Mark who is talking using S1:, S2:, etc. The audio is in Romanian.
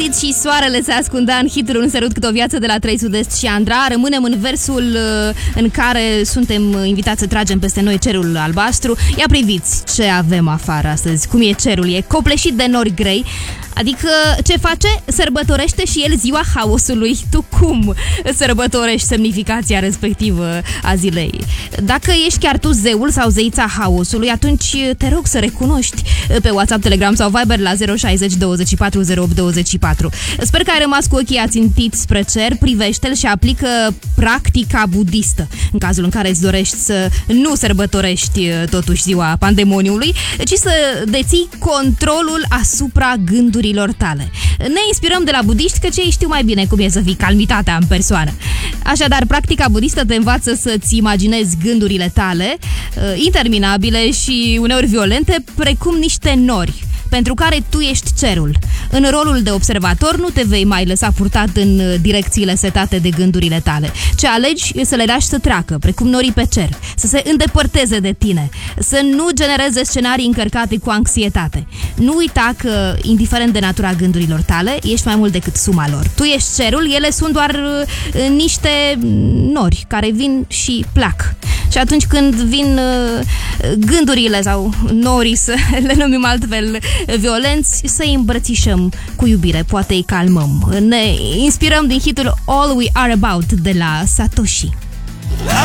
S1: Sid și soarele se ascundea în hitul Un sărut cât o viață de la 3 Sud-Est și Andra. Rămânem în versul în care suntem invitați să tragem peste noi cerul albastru. Ia priviți ce avem afară astăzi, cum e cerul, e copleșit de nori grei. Adică ce face? Sărbătorește și el ziua haosului. Tu cum sărbătorești semnificația respectivă a zilei? Dacă ești chiar tu zeul sau zeița haosului, atunci te rog să recunoști pe WhatsApp, Telegram sau Viber la 060 24 08 24. Sper că ai rămas cu ochii ațintiți spre cer, privește-l și aplică practica budistă în cazul în care îți dorești să nu sărbătorești totuși ziua pandemoniului, ci să deții controlul asupra gândurilor tale. Ne inspirăm de la budiști, că cei știu mai bine cum e să fii calmitatea în persoană. Așadar, practica budistă te învață să-ți imaginezi gândurile tale, interminabile și uneori violente, precum niște nori pentru care tu ești cerul. În rolul de observator nu te vei mai lăsa purtat în direcțiile setate de gândurile tale. Ce alegi e să le lași să treacă, precum norii pe cer, să se îndepărteze de tine, să nu genereze scenarii încărcate cu anxietate. Nu uita că, indiferent de natura gândurilor tale, ești mai mult decât suma lor. Tu ești cerul, ele sunt doar niște nori care vin și plac. Și atunci când vin gândurile sau norii, să le numim altfel, violenți, să-i îmbrățișăm cu iubire, poate îi calmăm. Ne inspirăm din hitul All We Are About de la Satoshi.